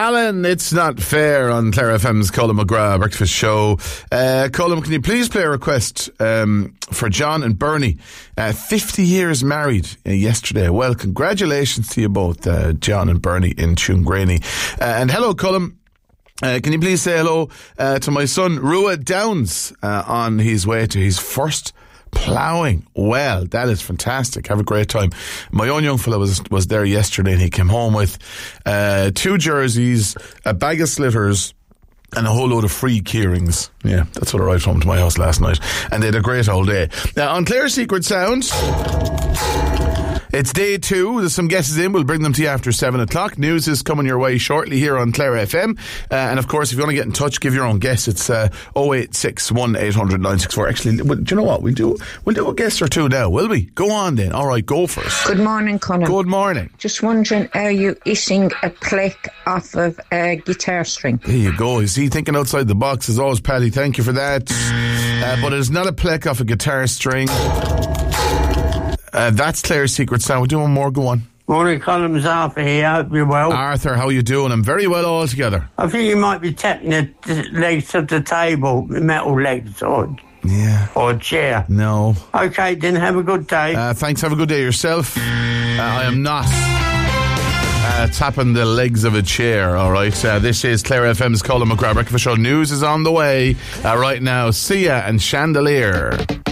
Alan, it's not fair on Clare FM's Colin McGrath Breakfast Show. Colin, can you please play a request for John and Bernie? 50 years married yesterday. Well, congratulations to you both, John and Bernie in Tuamgraney. And hello, Colin. Can you please say hello to my son, Rua Downs, on his way to his first ploughing. Well, that is fantastic. Have a great time. My own young fella was there yesterday, and he came home with 2 jerseys, a bag of slitters, and a whole load of free keyrings. Yeah, that's what arrived home to my house last night. And they had a great old day. Now, on Clare's Secret Sound, it's day 2. There's some guesses in. We'll bring them to you after 7 o'clock. News is coming your way shortly here on Clare FM. And of course, if you want to get in touch, give your own guess. It's 086 1800 964. Actually, do you know what? We'll do a guess or two now, will we? Go on then. All right, go first. Good morning, Colin. Good morning. Just wondering, are you hissing a pluck off of a guitar string? There you go. Is he thinking outside the box? As always, Paddy, thank you for that. But it's not a pluck off a guitar string. That's Clare's Secret Sound. We'll do one more. Go on. Morning, Colin. Arthur here. Hope you're well. Arthur, how are you doing? I'm very well altogether. I think you might be tapping the legs of the table, metal legs, or a chair. No. Okay, then have a good day. Thanks. Have a good day yourself. I am not tapping the legs of a chair. All right. This is Clare FM's Colin McGrath Breakfast Show. News is on the way right now. See ya and Chandelier.